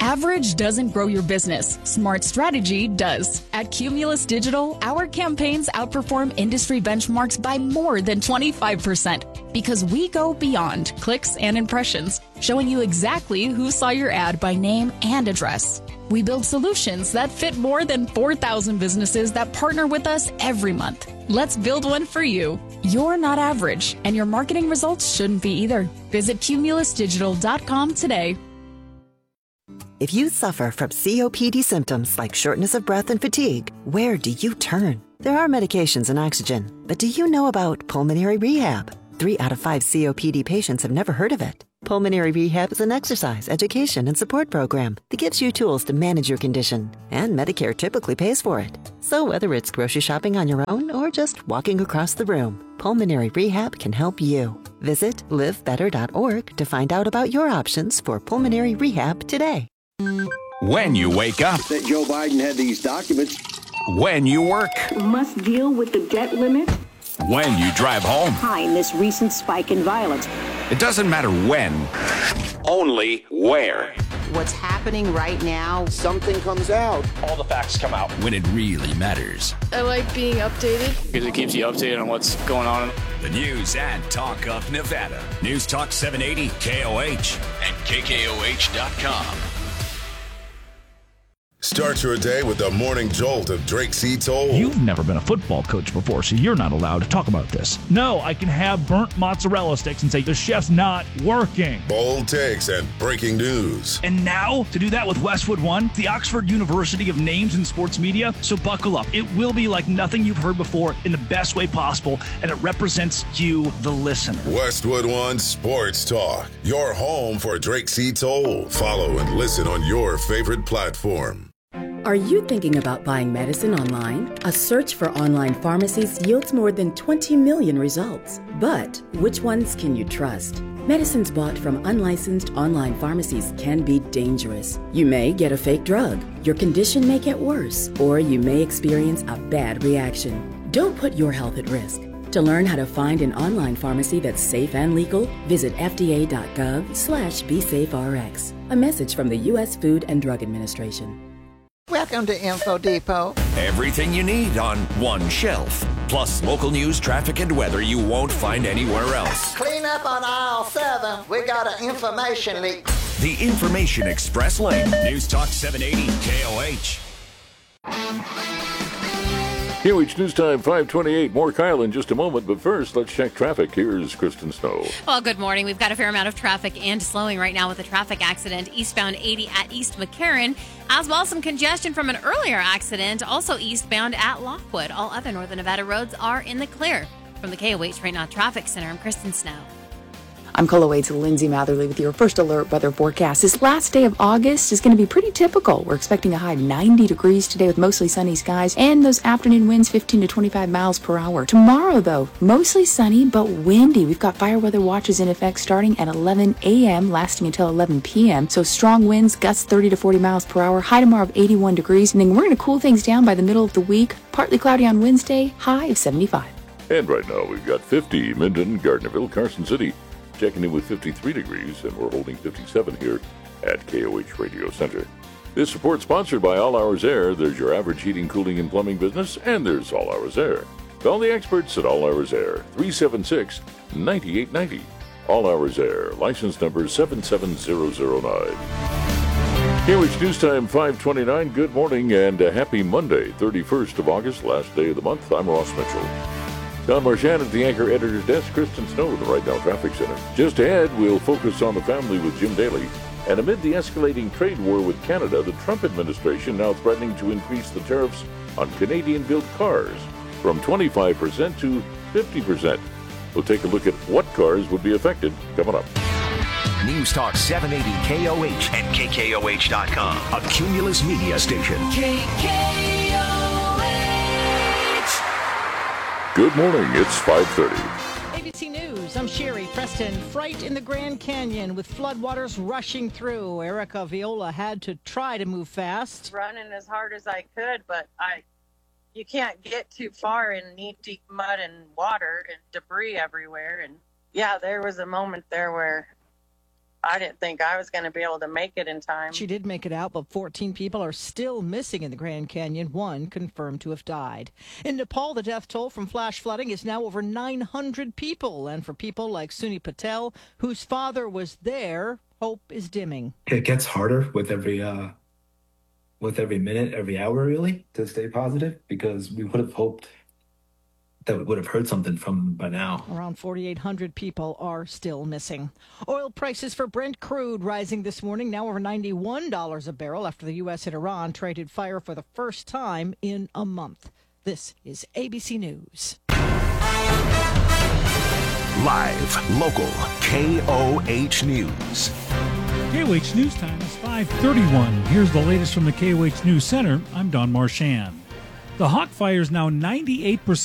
Average doesn't grow your business. Smart strategy does. At Cumulus Digital, our campaigns outperform industry benchmarks by more than 25% because we go beyond clicks and impressions, showing you exactly who saw your ad by name and address. We build solutions that fit more than 4,000 businesses that partner with us every month. Let's build one for you. You're not average, and your marketing results shouldn't be either. Visit cumulusdigital.com today. If you suffer from COPD symptoms like shortness of breath and fatigue, where do you turn? There are medications and oxygen, but do you know about pulmonary rehab? 3 out of 5 COPD patients have never heard of it. Pulmonary rehab is an exercise, education, and support program that gives you tools to manage your condition, and Medicare typically pays for it. So whether it's grocery shopping on your own or just walking across the room, pulmonary rehab can help you. Visit livebetter.org to find out about your options for pulmonary rehab today. When you wake up. That Joe Biden had these documents. When you work. Must deal with the debt limit. When you drive home. Behind this recent spike in violence. It doesn't matter when, only where. What's happening right now? Something comes out. All the facts come out. When it really matters. I like being updated. Because it keeps you updated on what's going on. The news and talk of Nevada. News Talk 780 KOH and KKOH.com. Start your day with the morning jolt of Drake C. Toll. You've never been a football coach before, so you're not allowed to talk about this. No, I can have burnt mozzarella sticks and say the chef's not working. Bold takes and breaking news. And now, to do that with Westwood One, the Oxford University of names in sports media. So buckle up. It will be like nothing you've heard before in the best way possible, and it represents you, the listener. Westwood One Sports Talk, your home for Drake C. Toll. Follow and listen on your favorite platform. Are you thinking about buying medicine online? A search for online pharmacies yields more than 20 million results. But which ones can you trust? Medicines bought from unlicensed online pharmacies can be dangerous. You may get a fake drug, your condition may get worse, or you may experience a bad reaction. Don't put your health at risk. To learn how to find an online pharmacy that's safe and legal, visit fda.gov/BeSafeRx. A message from the U.S. Food and Drug Administration. Welcome to Info Depot. Everything you need on one shelf. Plus local news, traffic, and weather you won't find anywhere else. Clean up on aisle 7. We got an information leak. The Information Express Lane. News Talk 780 KOH. KOH News Time 528. More Kyle in just a moment, but first, let's check traffic. Here's Kristen Snow. Well, good morning. We've got a fair amount of traffic and slowing right now with a traffic accident eastbound 80 at East McCarran, as well as some congestion from an earlier accident, also eastbound at Lockwood. All other northern Nevada roads are in the clear. From the KOH Right Now Traffic Center, I'm Kristen Snow. I'm Coloway's Lindsay Matherly with your first alert weather forecast. This last day of August is going to be pretty typical. We're expecting a high of 90 degrees today with mostly sunny skies and those afternoon winds 15 to 25 miles per hour. Tomorrow, though, mostly sunny but windy. We've got fire weather watches in effect starting at 11 a.m., lasting until 11 p.m. So strong winds, gusts 30 to 40 miles per hour, high tomorrow of 81 degrees. And then we're going to cool things down by the middle of the week. Partly cloudy on Wednesday, high of 75. And right now we've got 50, Minden, Gardnerville, Carson City. Checking in with 53 degrees, and we're holding 57 here at KOH Radio Center. This report sponsored by All Hours Air. There's your average heating, cooling, and plumbing business, and there's All Hours Air. Call the experts at All Hours Air, 376-9890. All Hours Air, license number 77009. KOH News Time 529. Good morning and a happy Monday, 31st of August, last day of the month. I'm Ross Mitchell. Don Marchand at the Anchor Editor's Desk, Kristen Snow at the Right Now Traffic Center. Just ahead, we'll focus on the family with Jim Daly. And amid the escalating trade war with Canada, the Trump administration now threatening to increase the tariffs on Canadian-built cars from 25% to 50%. We'll take a look at what cars would be affected coming up. News Talk 780 KOH and KKOH.com. A Cumulus Media Station. Good morning, it's 5:30. ABC News, I'm Sherry Preston. Fright in the Grand Canyon with floodwaters rushing through. Erica Viola had to try to move fast. Running as hard as I could, but you can't get too far in knee-deep mud and water and debris everywhere. And yeah, there was a moment there where I didn't think I was going to be able to make it in time. She did make it out, but 14 people are still missing in the Grand Canyon, one confirmed to have died. In Nepal, the death toll from flash flooding is now over 900 people. And for people like Suni Patel, whose father was there, hope is dimming. It gets harder with every minute, every hour, really, to stay positive, because we would have hoped that we would have heard something from them by now. Around 4,800 people are still missing. Oil prices for Brent crude rising this morning, now over $91 a barrel after the U.S. and Iran traded fire for the first time in a month. This is ABC News. Live, local, KOH News. KOH News Time is 5:31. Here's the latest from the KOH News Center. I'm Don Marchand. The Hawk Fire is now 98%